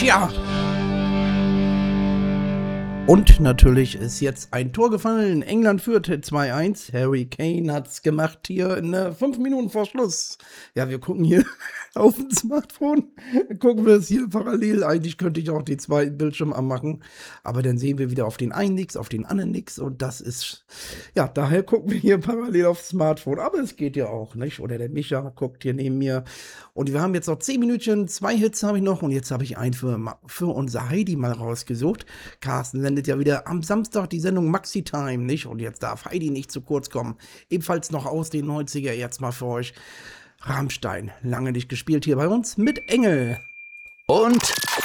Tja. Und natürlich ist jetzt ein Tor gefallen. England führt 2-1. Harry Kane hat's gemacht hier in 5 Minuten vor Schluss. Ja, wir gucken hier auf dem Smartphone. Gucken wir es hier parallel. Eigentlich könnte ich auch die zwei Bildschirme anmachen. Aber dann sehen wir wieder auf den einen nix, auf den anderen nix. Und das ist, ja, daher gucken wir hier parallel aufs Smartphone. Aber es geht ja auch, nicht? Oder der Micha guckt hier neben mir. Und wir haben jetzt noch 10 Minütchen. 2 Hits habe ich noch. Und jetzt habe ich einen für unser Heidi mal rausgesucht. Carsten sendet ja wieder am Samstag die Sendung Maxi Time, nicht? Und jetzt darf Heidi nicht zu kurz kommen. Ebenfalls noch aus den 90er, jetzt mal für euch. Rammstein, lange nicht gespielt hier bei uns mit Engel. Und